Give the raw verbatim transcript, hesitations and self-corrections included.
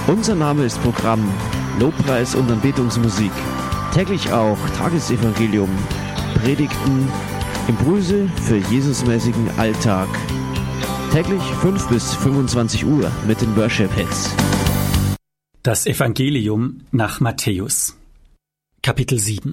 Unser Name ist Programm, Lobpreis und Anbetungsmusik. Täglich auch Tagesevangelium, Predigten, Impulse für Jesusmäßigen Alltag. Täglich fünf bis fünfundzwanzig Uhr mit den Worship Hits. Das Evangelium nach Matthäus, Kapitel sieben.